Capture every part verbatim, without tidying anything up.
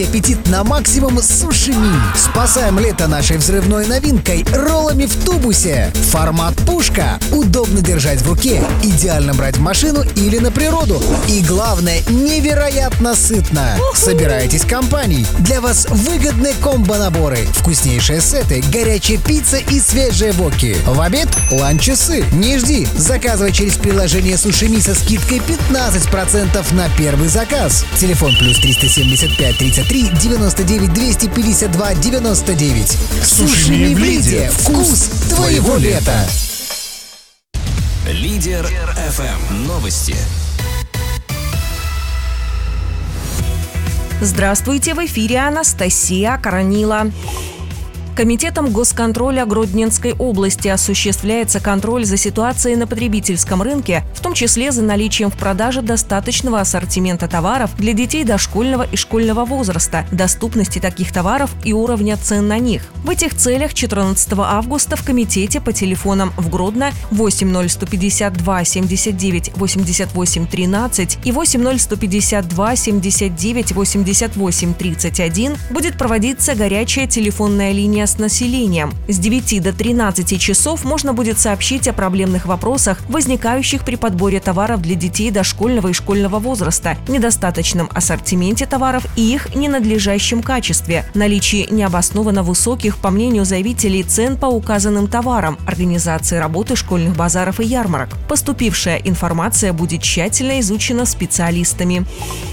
Аппетит на максимум с сушими. Спасаем лето нашей взрывной новинкой — роллами в тубусе. Формат пушка. Удобно держать в руке. Идеально брать в машину или на природу. И главное, невероятно сытно. Собирайтесь компанией. Для вас выгодные комбо-наборы. Вкуснейшие сеты, горячая пицца и свежие воки. В обед — ланч-часы. Не жди. Заказывай через приложение Сушими со скидкой пятнадцать процентов на первый заказ. Телефон плюс триста семьдесят пять тридцать три девяносто девять двести пятьдесят два девяносто девять. Сушими в Лиде. Вкус твоего лета. Лидер эф эм. Новости. Здравствуйте, в эфире Анастасия Коронила. Комитетом госконтроля Гродненской области осуществляется контроль за ситуацией на потребительском рынке, в том числе за наличием в продаже достаточного ассортимента товаров для детей дошкольного и школьного возраста, доступности таких товаров и уровня цен на них. В этих целях четырнадцатого августа в комитете по телефонам в Гродно восемь ноль сто пятьдесят два семьдесят девять восемьдесят восемь тринадцать и восемь ноль сто пятьдесят два семьдесят девять восемьдесят восемь тридцать один будет проводиться горячая телефонная линия с населением. С девяти до тринадцати часов можно будет сообщить о проблемных вопросах, возникающих при подборе товаров для детей дошкольного и школьного возраста, недостаточном ассортименте товаров и их ненадлежащем качестве, наличии необоснованно высоких, по мнению заявителей, цен по указанным товарам, организации работы школьных базаров и ярмарок. Поступившая информация будет тщательно изучена специалистами.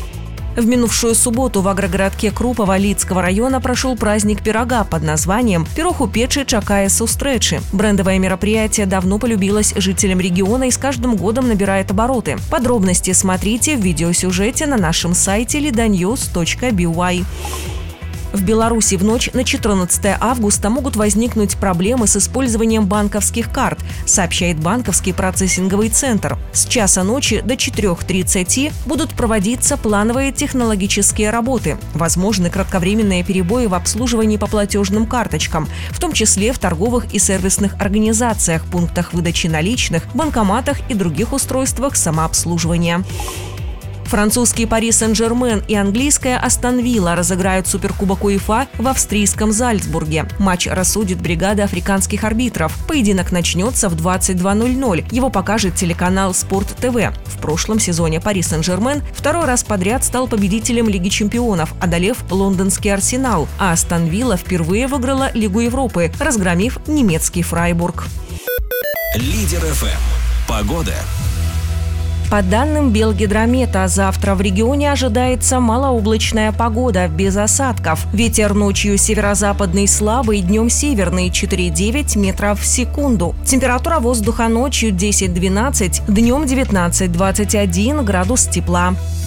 В минувшую субботу в агрогородке Крупово Лидского района прошел праздник пирога под названием «Пирог у печи Чакая Сустречи». Брендовое мероприятие давно полюбилось жителям региона и с каждым годом набирает обороты. Подробности смотрите в видеосюжете на нашем сайте лиданьюз точка би уай. В Беларуси в ночь на четырнадцатое августа могут возникнуть проблемы с использованием банковских карт, сообщает банковский процессинговый центр. С часа ночи до четырёх тридцати будут проводиться плановые технологические работы. Возможны кратковременные перебои в обслуживании по платежным карточкам, в том числе в торговых и сервисных организациях, пунктах выдачи наличных, банкоматах и других устройствах самообслуживания. Французский Пари Сен-Жермен и английская Астон Вилла разыграют Суперкубок УЕФА в австрийском Зальцбурге. Матч рассудит бригада африканских арбитров. Поединок начнется в двадцать два ноль ноль. Его покажет телеканал Спорт ТВ. В прошлом сезоне Пари Сен-Жермен второй раз подряд стал победителем Лиги чемпионов, одолев лондонский Арсенал, а Астон Вилла впервые выиграла Лигу Европы, разгромив немецкий Фрайбург. Лидер эф эм. Погода. По данным Белгидромета, завтра в регионе ожидается малооблачная погода, без осадков. Ветер ночью северо-западный слабый, днем северный четыре-девять метров в секунду. Температура воздуха ночью десять-двенадцать, днем девятнадцать-двадцать один градус тепла.